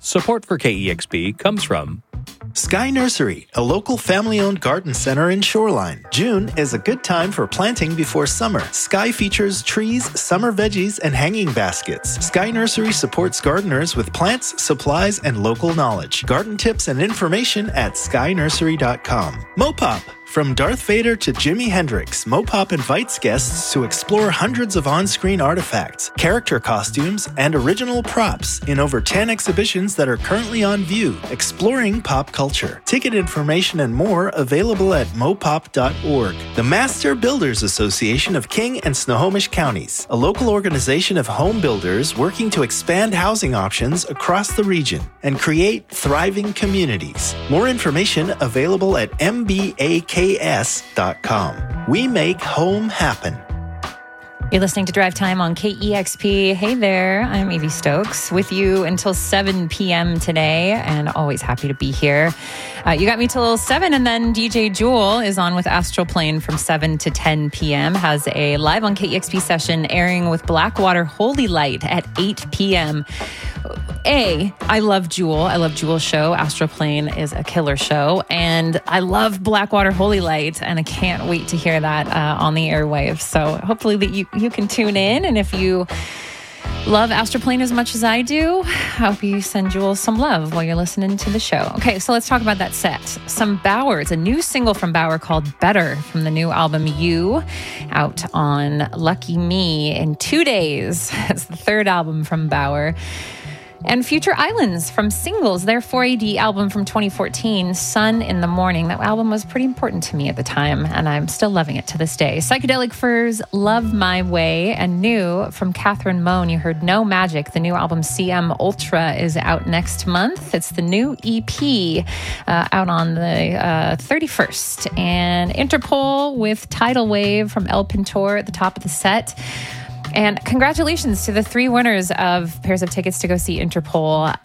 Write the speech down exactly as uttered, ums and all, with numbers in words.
Support for K E X P comes from Sky Nursery, a local family-owned garden center in Shoreline. June is a good time for planting before summer. Sky features trees, summer veggies, and hanging baskets. Sky Nursery supports gardeners with plants, supplies, and local knowledge. Garden tips and information at sky nursery dot com. Mopop. From Darth Vader to Jimi Hendrix, Mopop invites guests to explore hundreds of on-screen artifacts, character costumes, and original props in over ten exhibitions that are currently on view, exploring pop culture. Ticket information and more available at mopop dot org. The Master Builders Association of King and Snohomish Counties, a local organization of home builders working to expand housing options across the region and create thriving communities. More information available at m b a k s dot com. We make home happen. You're listening to Drive Time on K E X P. Hey there, I'm Evie Stokes with you until seven p.m. today, and always happy to be here. Uh, you got me till seven, and then D J Jewel is on with Astral Plane from seven to ten p.m. Has a live on K E X P session airing with Blackwater Holy Light at eight p.m. A, I love Jewel. I love Jewel's show. Astral Plane is a killer show. And I love Blackwater Holy Light. And I can't wait to hear that uh, on the airwaves. So hopefully that you, you can tune in. And if you love Astral Plane as much as I do, I hope you send Jewel some love while you're listening to the show. Okay, so let's talk about that set. Some Bauer. It's a new single from Bauer called Better from the new album You, out on Lucky Me in two days. It's the third album from Bauer. And Future Islands from Singles, their four A D album from twenty fourteen, Sun in the Morning. That album was pretty important to me at the time, and I'm still loving it to this day. Psychedelic Furs, Love My Way, and new from Catherine Moan. You heard No Magic. The new album C M Ultra is out next month. It's the new E P uh, out on the uh, thirty-first. And Interpol with Tidal Wave from El Pintor at the top of the set. And congratulations to the three winners of pairs of tickets to go see Interpol